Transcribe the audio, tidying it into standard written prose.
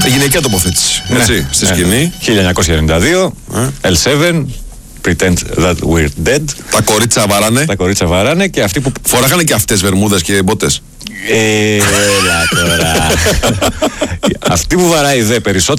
Γυναικεία τοποθέτηση. Έτσι, στη σκηνή. 1992, L7, Pretend That We're Dead. Τα κορίτσια βάρανε. Τα κορίτσια βάρανε και αυτοί που. Φοράγανε και αυτές βερμούδες και μπότες. Έλα τώρα. Αυτή που βαράει δε περισσότερο.